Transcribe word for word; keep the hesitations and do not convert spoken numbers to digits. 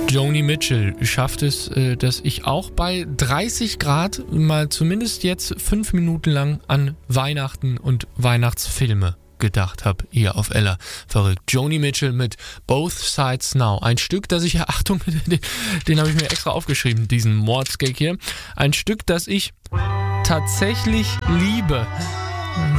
Joni Mitchell schafft es, äh, dass ich auch bei dreißig Grad mal zumindest jetzt fünf Minuten lang an Weihnachten und Weihnachtsfilme gedacht habe, hier auf Ella. Verrückt. Joni Mitchell mit Both Sides Now. Ein Stück, das ich, Achtung, den, den habe ich mir extra aufgeschrieben, diesen Mordsgag hier. Ein Stück, das ich tatsächlich liebe.